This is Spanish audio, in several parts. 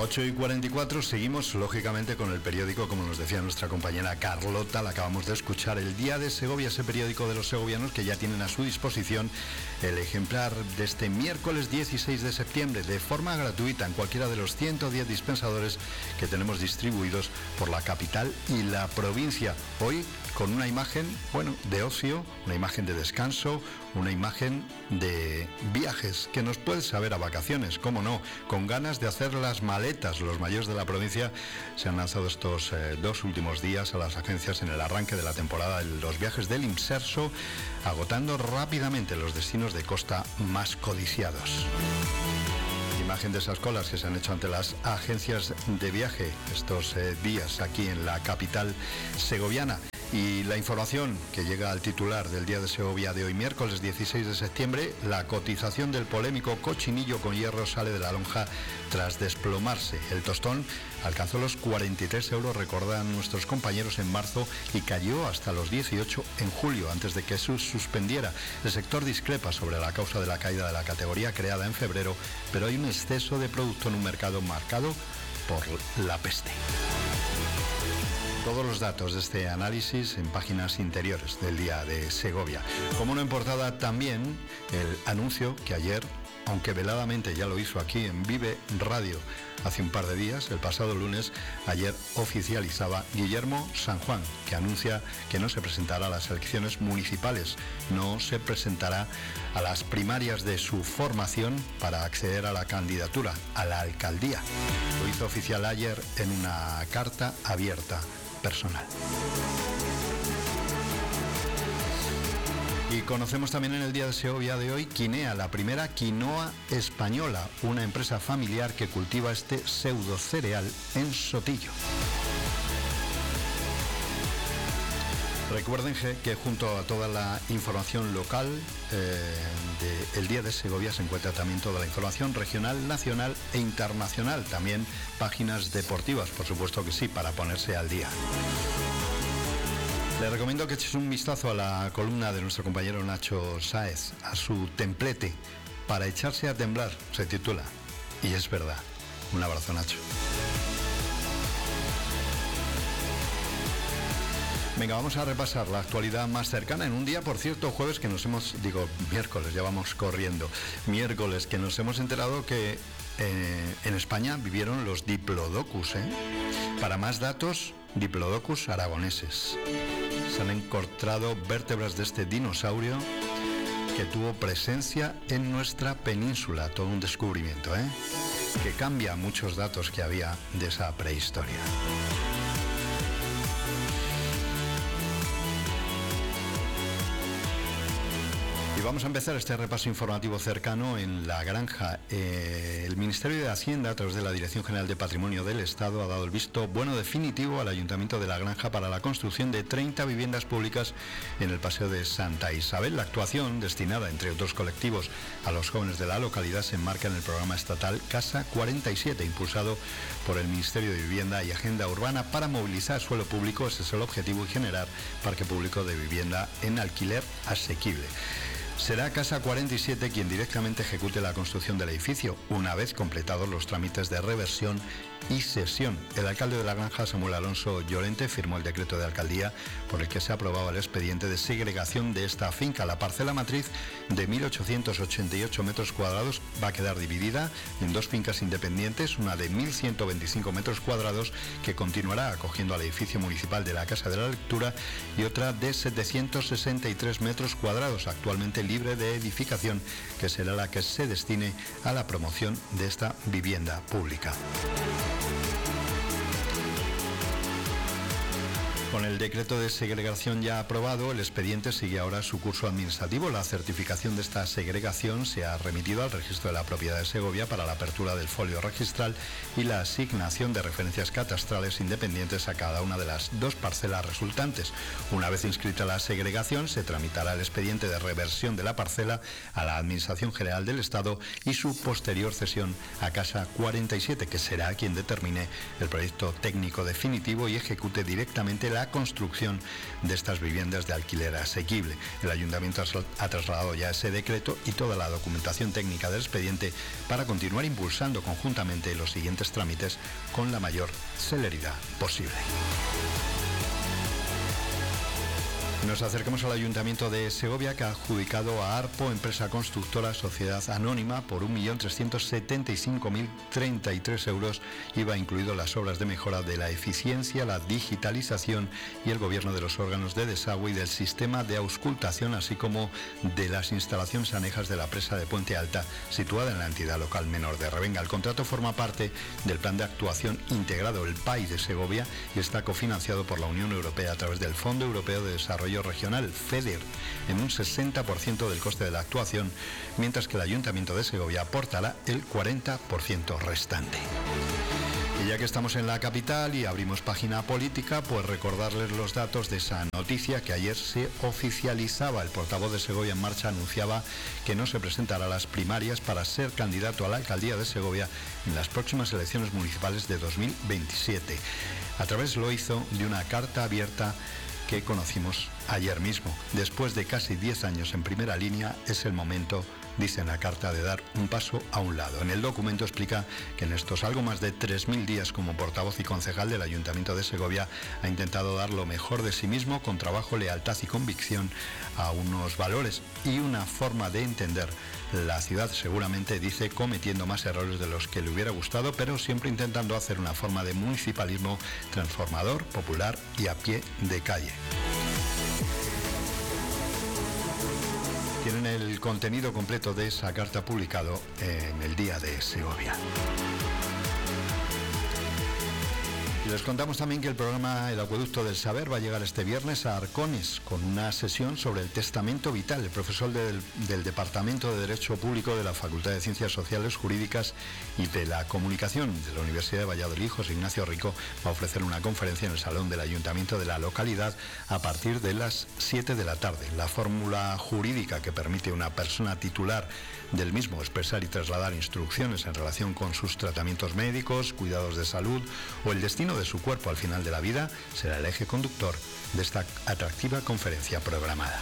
8:44, seguimos lógicamente con el periódico, como nos decía nuestra compañera Carlota, la acabamos de escuchar, El Día de Segovia, ese periódico de los segovianos que ya tienen a su disposición el ejemplar de este miércoles 16 de septiembre, de forma gratuita en cualquiera de los 110 dispensadores que tenemos distribuidos por la capital y la provincia. Hoy con una imagen, bueno, de ocio, una imagen de descanso, una imagen de viajes, que nos puede saber a vacaciones, cómo no, con ganas de hacer las maletas. Los mayores de la provincia se han lanzado estos 2 últimos días a las agencias en el arranque de la temporada de los viajes del Imserso, agotando rápidamente los destinos de costa más codiciados. Imagen de esas colas que se han hecho ante las agencias de viaje estos días aquí en la capital segoviana. Y la información que llega al titular del Día de Segovia de hoy, miércoles 16 de septiembre, la cotización del polémico cochinillo con hierro sale de la lonja tras desplomarse. El tostón alcanzó los 43 euros, recordan nuestros compañeros, en marzo y cayó hasta los 18 en julio, antes de que se suspendiera. El sector discrepa sobre la causa de la caída de la categoría creada en febrero, pero hay un exceso de producto en un mercado marcado por la peste. Todos los datos de este análisis en páginas interiores del Día de Segovia. Como una en portada también el anuncio que ayer, aunque veladamente ya lo hizo aquí en Vive Radio hace un par de días, el pasado lunes, ayer oficializaba Guillermo San Juan, que anuncia que no se presentará a las elecciones municipales, no se presentará a las primarias de su formación para acceder a la candidatura a la alcaldía. Lo hizo oficial ayer en una carta abierta personal. Y conocemos también en el Día de Segovia de hoy Quinea, la primera quinoa española, una empresa familiar que cultiva este pseudo cereal en Sotillo. Recuerden que junto a toda la información local del Día de Segovia se encuentra también toda la información regional, nacional e internacional. También páginas deportivas, por supuesto que sí, para ponerse al día. Le recomiendo que eches un vistazo a la columna de nuestro compañero Nacho Sáez, a su templete, para echarse a temblar, se titula. Y es verdad. Un abrazo, Nacho. Venga, vamos a repasar la actualidad más cercana en un día, por cierto, jueves, que miércoles, ya vamos corriendo, miércoles, que nos hemos enterado que en España vivieron los diplodocus, Para más datos, diplodocus aragoneses. Se han encontrado vértebras de este dinosaurio que tuvo presencia en nuestra península, todo un descubrimiento, que cambia muchos datos que había de esa prehistoria. Y vamos a empezar este repaso informativo cercano en La Granja. El Ministerio de Hacienda, a través de la Dirección General de Patrimonio del Estado, ha dado el visto bueno definitivo al Ayuntamiento de La Granja para la construcción de 30 viviendas públicas en el Paseo de Santa Isabel. La actuación, destinada, entre otros colectivos, a los jóvenes de la localidad, se enmarca en el programa estatal Casa 47, impulsado por el Ministerio de Vivienda y Agenda Urbana para movilizar suelo público. Ese es el objetivo, y generar parque público de vivienda en alquiler asequible. Será Casa 47 quien directamente ejecute la construcción del edificio, una vez completados los trámites de reversión y cesión. El alcalde de La Granja, Samuel Alonso Llorente, firmó el decreto de alcaldía por el que se aprobaba el expediente de segregación de esta finca. La parcela matriz de 1.888 metros cuadrados va a quedar dividida en 2 fincas independientes, una de 1.125 metros cuadrados que continuará acogiendo al edificio municipal de la Casa de la Lectura, y otra de 763 metros cuadrados, actualmente libre de edificación, que será la que se destine a la promoción de esta vivienda pública. Con el decreto de segregación ya aprobado, el expediente sigue ahora su curso administrativo. La certificación de esta segregación se ha remitido al Registro de la Propiedad de Segovia para la apertura del folio registral y la asignación de referencias catastrales independientes a cada una de las 2 parcelas resultantes. Una vez inscrita la segregación, se tramitará el expediente de reversión de la parcela a la Administración General del Estado y su posterior cesión a Casa 47, que será quien determine el proyecto técnico definitivo y ejecute directamente la la construcción de estas viviendas de alquiler asequible. El Ayuntamiento ha trasladado ya ese decreto y toda la documentación técnica del expediente para continuar impulsando conjuntamente los siguientes trámites con la mayor celeridad posible. Nos acercamos al Ayuntamiento de Segovia, que ha adjudicado a ARPO, empresa constructora sociedad anónima, por 1.375.033 euros, IVA incluido, las obras de mejora de la eficiencia, la digitalización y el gobierno de los órganos de desagüe y del sistema de auscultación, así como de las instalaciones anejas de la presa de Puente Alta, situada en la entidad local menor de Revenga. El contrato forma parte del Plan de Actuación Integrado, el PAI de Segovia, y está cofinanciado por la Unión Europea a través del Fondo Europeo de Desarrollo Regional, FEDER, en un 60% del coste de la actuación, mientras que el Ayuntamiento de Segovia aportará el 40% restante. Y ya que estamos en la capital y abrimos página política, pues recordarles los datos de esa noticia que ayer se oficializaba. El portavoz de Segovia en Marcha anunciaba que no se presentará a las primarias para ser candidato a la alcaldía de Segovia en las próximas elecciones municipales de 2027. A través lo hizo de una carta abierta que conocimos ayer mismo. Después de casi 10 años en primera línea, es el momento, dice en la carta, de dar un paso a un lado. En el documento explica que en estos algo más de 3.000 días como portavoz y concejal del Ayuntamiento de Segovia ha intentado dar lo mejor de sí mismo con trabajo, lealtad y convicción a unos valores y una forma de entender la ciudad, seguramente, dice, cometiendo más errores de los que le hubiera gustado, pero siempre intentando hacer una forma de municipalismo transformador, popular y a pie de calle. Tienen el contenido completo de esa carta publicado en el Día de Segovia. Y les contamos también que el programa El Acueducto del Saber va a llegar este viernes a Arcones con una sesión sobre el testamento vital. El profesor del Departamento de Derecho Público de la Facultad de Ciencias Sociales, Jurídicas y de la Comunicación de la Universidad de Valladolid, José Ignacio Rico, va a ofrecer una conferencia en el Salón del Ayuntamiento de la localidad a partir de las 7 de la tarde. La fórmula jurídica que permite a una persona titular del mismo expresar y trasladar instrucciones en relación con sus tratamientos médicos, cuidados de salud o el destino de su cuerpo al final de la vida será el eje conductor de esta atractiva conferencia programada.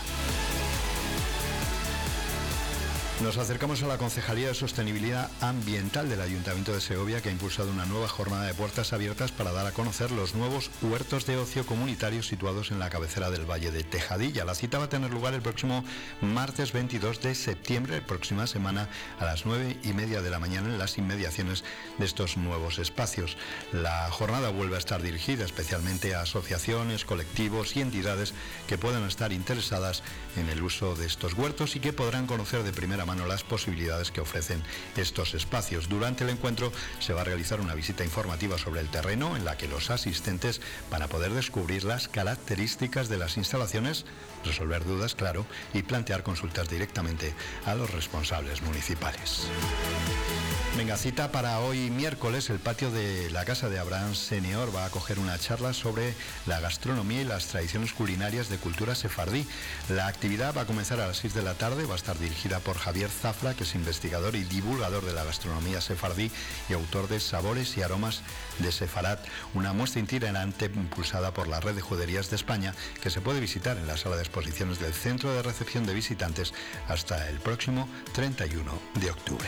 Nos acercamos a la Concejalía de Sostenibilidad Ambiental del Ayuntamiento de Segovia, que ha impulsado una nueva jornada de puertas abiertas para dar a conocer los nuevos huertos de ocio comunitarios situados en la cabecera del Valle de Tejadilla. La cita va a tener lugar el próximo martes 22 de septiembre, próxima semana, a las 9:30 de la mañana en las inmediaciones de estos nuevos espacios. La jornada vuelve a estar dirigida especialmente a asociaciones, colectivos y entidades que puedan estar interesadas en el uso de estos huertos y que podrán conocer de primera mano las posibilidades que ofrecen estos espacios. Durante el encuentro se va a realizar una visita informativa sobre el terreno en la que los asistentes van a poder descubrir las características de las instalaciones, resolver dudas, claro, y plantear consultas directamente a los responsables municipales. Venga, cita para hoy miércoles. El patio de la Casa de Abraham Senior va a acoger una charla sobre la gastronomía y las tradiciones culinarias de cultura sefardí. La actividad va a comenzar a las 6 de la tarde, va a estar dirigida por Javier Zafra, que es investigador y divulgador de la gastronomía sefardí y autor de Sabores y Aromas de Sefarat, una muestra itinerante impulsada por la Red de Juderías de España, que se puede visitar en la sala de exposiciones del Centro de Recepción de Visitantes hasta el próximo 31 de octubre.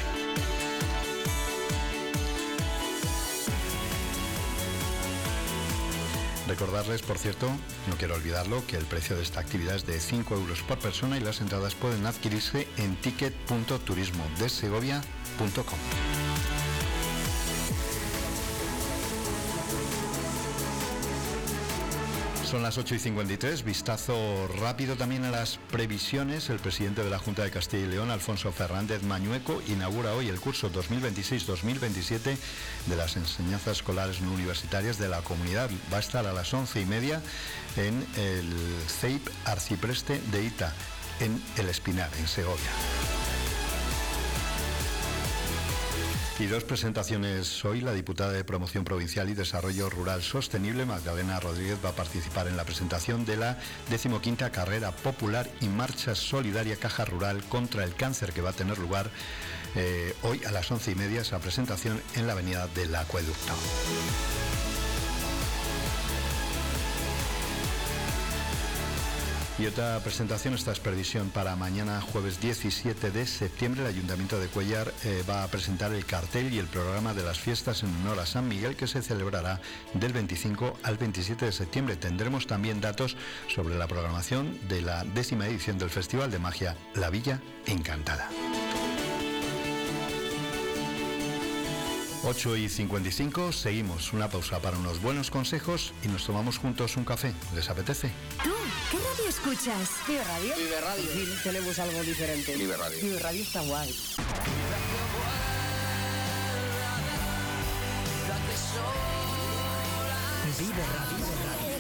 Recordarles, por cierto, no quiero olvidarlo, que el precio de esta actividad es de 5 euros por persona y las entradas pueden adquirirse en ticket.turismodesegovia.com. Son las 8:53, vistazo rápido también a las previsiones. El presidente de la Junta de Castilla y León, Alfonso Fernández Mañueco, inaugura hoy el curso 2026-2027 de las enseñanzas escolares no universitarias de la comunidad. Va a estar a las 11:30 en el CEIP Arcipreste de Ita, en El Espinar, en Segovia. Y dos presentaciones hoy. La diputada de Promoción Provincial y Desarrollo Rural Sostenible, Magdalena Rodríguez, va a participar en la presentación de la 15ª Carrera Popular y Marcha Solidaria Caja Rural contra el Cáncer, que va a tener lugar hoy a las 11:30, esa presentación en la Avenida del Acueducto. Y otra presentación, esta es previsión para mañana, jueves 17 de septiembre. El Ayuntamiento de Cuéllar va a presentar el cartel y el programa de las fiestas en honor a San Miguel, que se celebrará del 25 al 27 de septiembre. Tendremos también datos sobre la programación de la 10ª edición del Festival de Magia La Villa Encantada. 8:55, seguimos una pausa para unos buenos consejos y nos tomamos juntos un café. ¿Les apetece? ¿Tú qué radio escuchas? Vive Radio. Vive Radio. Sí, tenemos algo diferente. Vive Radio. Vive Radio está guay. Vive Radio.